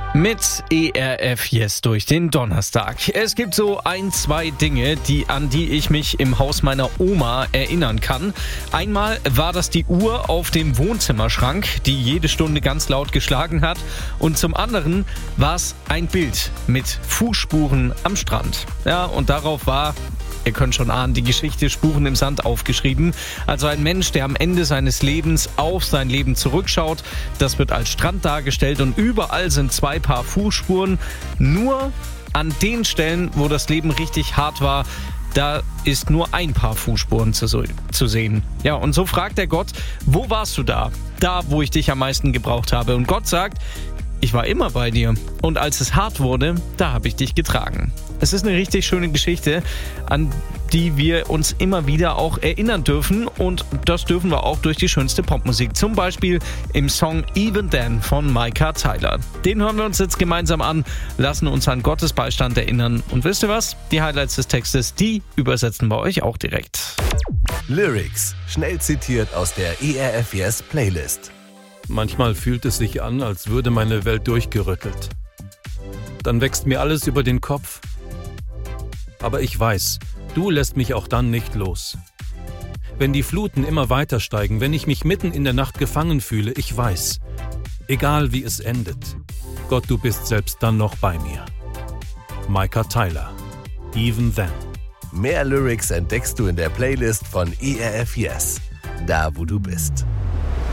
Mit ERF Yes durch den Donnerstag. Es gibt so 2 Dinge, an die ich mich im Haus meiner Oma erinnern kann. Einmal war das die Uhr auf dem Wohnzimmerschrank, die jede Stunde ganz laut geschlagen hat. Und zum anderen war es ein Bild mit Fußspuren am Strand. Ja, und darauf war, ihr könnt schon ahnen, die Geschichte Spuren im Sand aufgeschrieben. Also ein Mensch, der am Ende seines Lebens auf sein Leben zurückschaut. Das wird als Strand dargestellt und überall sind 2 Paar Fußspuren. Nur an den Stellen, wo das Leben richtig hart war, da ist nur ein Paar Fußspuren zu sehen. Ja, und so fragt er Gott, wo warst du da? Da, wo ich dich am meisten gebraucht habe. Und Gott sagt, ich war immer bei dir. Und als es hart wurde, da habe ich dich getragen. Es ist eine richtig schöne Geschichte, an die wir uns immer wieder auch erinnern dürfen. Und das dürfen wir auch durch die schönste Popmusik. Zum Beispiel im Song Even Then von Micah Tyler. Den hören wir uns jetzt gemeinsam an, lassen uns an Gottes Beistand erinnern. Und wisst ihr was? Die Highlights des Textes, die übersetzen wir euch auch direkt. Lyrics, schnell zitiert aus der ERF Yes Playlist. Manchmal fühlt es sich an, als würde meine Welt durchgerüttelt. Dann wächst mir alles über den Kopf. Aber ich weiß, du lässt mich auch dann nicht los. Wenn die Fluten immer weiter steigen, wenn ich mich mitten in der Nacht gefangen fühle, ich weiß, egal wie es endet, Gott, du bist selbst dann noch bei mir. Micah Tyler, Even Then. Mehr Lyrics entdeckst du in der Playlist von ERF Yes, da wo du bist.